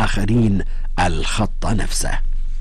الآخرين الخط نفسه.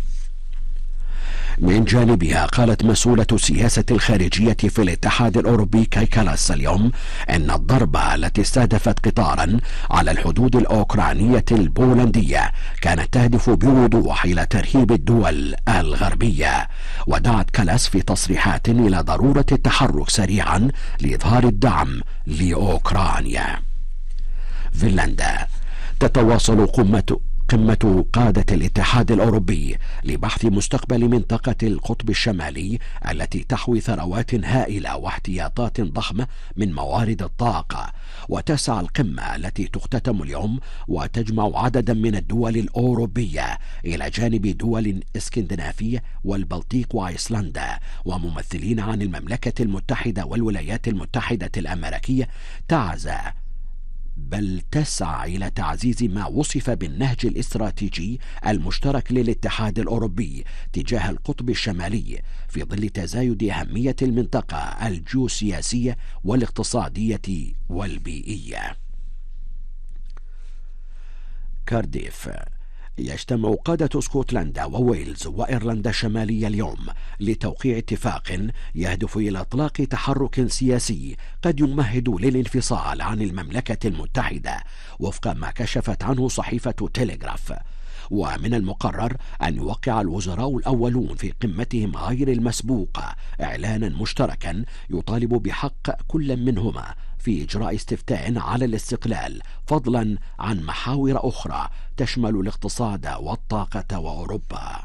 من جانبها قالت مسؤولة السياسة الخارجية في الاتحاد الأوروبي كاي كالاس اليوم أن الضربة التي استهدفت قطارا على الحدود الأوكرانية البولندية كانت تهدف بوضوح إلى ترهيب الدول الغربية. ودعت كالاس في تصريحات إلى ضرورة التحرك سريعا لإظهار الدعم لأوكرانيا. فنلندا تتواصل قمة قادة الاتحاد الأوروبي لبحث مستقبل منطقة القطب الشمالي التي تحوي ثروات هائلة واحتياطات ضخمة من موارد الطاقة. وتسعى القمة التي تختتم اليوم وتجمع عددا من الدول الأوروبية إلى جانب دول اسكندنافية والبلطيق وأيسلندا وممثلين عن المملكة المتحدة والولايات المتحدة الأمريكية تسعى إلى تعزيز ما وصف بالنهج الاستراتيجي المشترك للاتحاد الأوروبي تجاه القطب الشمالي في ظل تزايد أهمية المنطقة الجيوسياسية والاقتصادية والبيئية. كارديف. يجتمع قادة اسكتلندا وويلز وإيرلندا الشمالية اليوم لتوقيع اتفاق يهدف إلى إطلاق تحرك سياسي قد يمهد للانفصال عن المملكة المتحدة وفق ما كشفت عنه صحيفة تيليغراف. ومن المقرر أن يوقع الوزراء الأولون في قمتهم غير المسبوقة إعلانا مشتركا يطالب بحق كل منهما في إجراء استفتاء على الاستقلال فضلا عن محاور أخرى تشمل الاقتصاد والطاقة وأوروبا.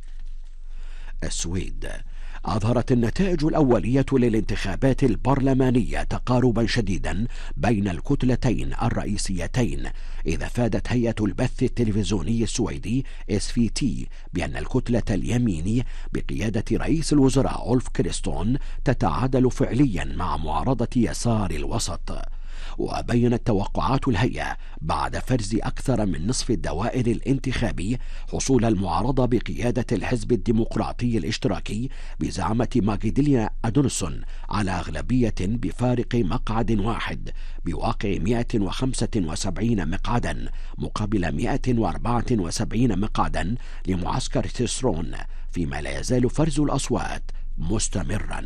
السويد. أظهرت النتائج الأولية للانتخابات البرلمانية تقاربا شديدا بين الكتلتين الرئيسيتين، إذا فادت هيئة البث التلفزيوني السويدي SVT بأن الكتلة اليمينية بقيادة رئيس الوزراء أولف كريستون تتعادل فعليا مع معارضة يسار الوسط. وبينت توقعات الهيئة بعد فرز أكثر من نصف الدوائر الانتخابية حصول المعارضة بقيادة الحزب الديمقراطي الاشتراكي بزعامة ماجدالينا أدونسون على أغلبية بفارق مقعد واحد بواقع 175 مقعدا مقابل 174 مقعدا لمعسكر تسرون، فيما لا يزال فرز الأصوات مستمرا.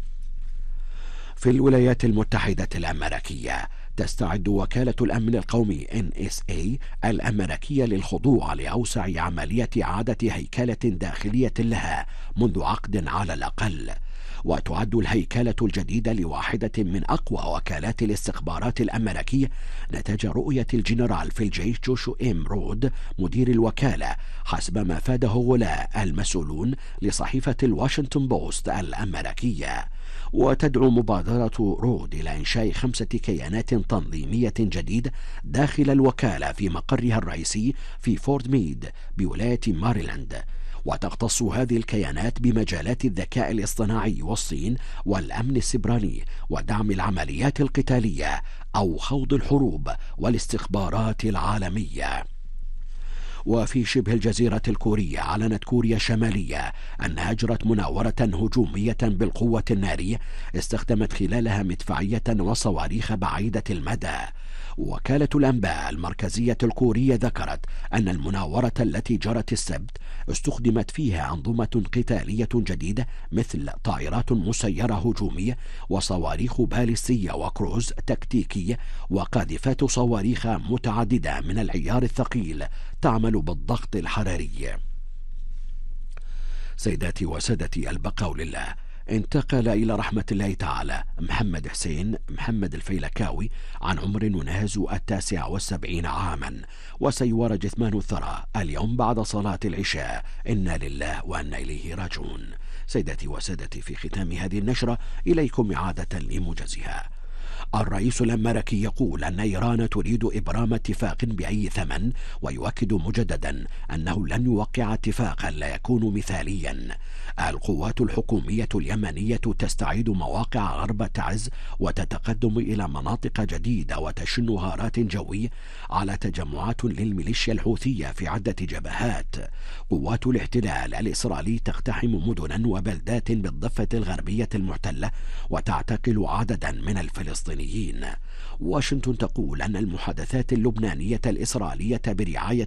في الولايات المتحدة الأمريكية تستعد وكالة الأمن القومي NSA الأمريكية للخضوع لأوسع عملية إعادة هيكلة داخلية لها منذ عقد على الأقل. وتعد الهيكلة الجديدة لواحدة من أقوى وكالات الاستخبارات الأمريكية نتاج رؤية الجنرال في الجيش جوشو إم رود مدير الوكالة، حسب ما فاده غلاء المسؤولون لصحيفة الواشنطن بوست الأمريكية. وتدعو مبادرة رود إلى إنشاء 5 كيانات تنظيمية جديدة داخل الوكالة في مقرها الرئيسي في فورد ميد بولاية ماريلاند. وتختص هذه الكيانات بمجالات الذكاء الاصطناعي والصين والأمن السيبراني ودعم العمليات القتالية أو خوض الحروب والاستخبارات العالمية. وفي شبه الجزيرة الكورية أعلنت كوريا الشمالية أنها أجرت مناورة هجومية بالقوة النارية استخدمت خلالها مدفعية وصواريخ بعيدة المدى. وكالة الأنباء المركزية الكورية ذكرت أن المناورة التي جرت السبت استخدمت فيها أنظمة قتالية جديدة مثل طائرات مسيرة هجومية وصواريخ باليستية وكروز تكتيكية وقاذفات صواريخ متعددة من العيار الثقيل تعمل بالضغط الحراري. سيداتي وسادتي، البقاء لله. انتقل إلى رحمة الله تعالى محمد حسين محمد الفيلكاوي عن عمر يناهز 79 عاما، وسيور جثمان الثرى اليوم بعد صلاة العشاء. إنا لله وإنا إليه راجعون. سيداتي وسادتي، في ختام هذه النشرة إليكم إعادة لموجزها. الرئيس الأمريكي يقول أن إيران تريد إبرام اتفاق بأي ثمن، ويؤكد مجددا أنه لن يوقع اتفاقا لا يكون مثاليا. القوات الحكومية اليمنية تستعيد مواقع غرب تعز وتتقدم إلى مناطق جديدة وتشن غارات جوية على تجمعات للميليشيا الحوثية في عدة جبهات. قوات الاحتلال الإسرائيلي تقتحم مدنا وبلدات بالضفة الغربية المحتلة وتعتقل عددا من الفلسطينيين. واشنطن تقول أن المحادثات اللبنانية الإسرائيلية برعاية